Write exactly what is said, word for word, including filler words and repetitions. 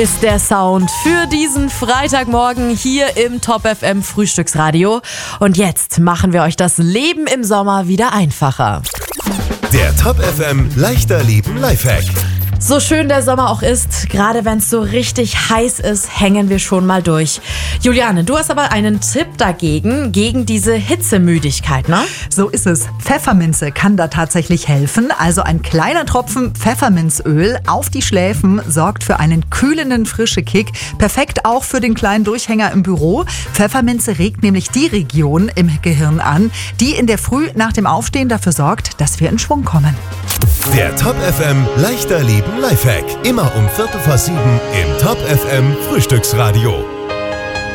Ist der Sound für diesen Freitagmorgen hier im Top F M Frühstücksradio. Und jetzt machen wir euch das Leben im Sommer wieder einfacher. Der Top F M leichter Leben Lifehack. So schön der Sommer auch ist, gerade wenn es so richtig heiß ist, hängen wir schon mal durch. Juliane, du hast aber einen Tipp dagegen, gegen diese Hitzemüdigkeit, ne? So ist es. Pfefferminze kann da tatsächlich helfen. Also ein kleiner Tropfen Pfefferminzöl auf die Schläfen sorgt für einen kühlenden Frischekick. Perfekt auch für den kleinen Durchhänger im Büro. Pfefferminze regt nämlich die Region im Gehirn an, die in der Früh nach dem Aufstehen dafür sorgt, dass wir in Schwung kommen. Der Top F M leichter Leben Lifehack. Immer um Viertel vor sieben im Top F M Frühstücksradio.